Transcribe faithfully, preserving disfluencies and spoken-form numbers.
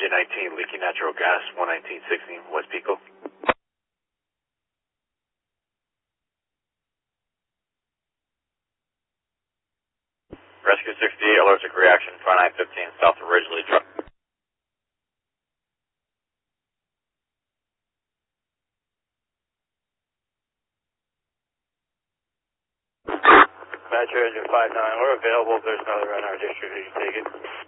J nineteen, leaking natural gas, one nineteen sixteen, West Pico. Rescue sixty-eight, allergic reaction, five nine fifteen, south of Ridgely Drive. Badger engine five nine, we're available if there's another on our district, you can take it.